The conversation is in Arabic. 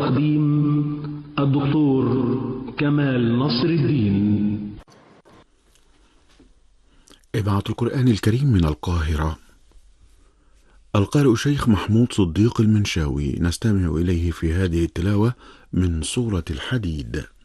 وتقديم الدكتور كمال نصر الدين. إذاعة القرآن الكريم من القاهرة. القارئ الشيخ محمود صديق المنشاوي، نستمع إليه في هذه التلاوة من سورة الحديد.